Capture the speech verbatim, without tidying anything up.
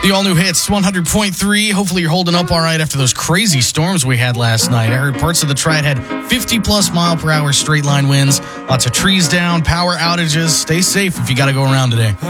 The all-new hits, one hundred point three. Hopefully you're holding up all right after those crazy storms we had last night. I heard parts of the Triad had fifty-plus mile per hour straight line winds. Lots of trees down, power outages. Stay safe if you got to go around today.